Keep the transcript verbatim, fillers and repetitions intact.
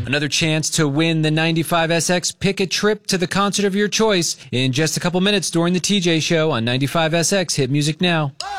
Another chance to win the ninety-five S X. Pick a trip to the concert of your choice in just a couple minutes during the T J Show on ninety-five S X. Hit music now.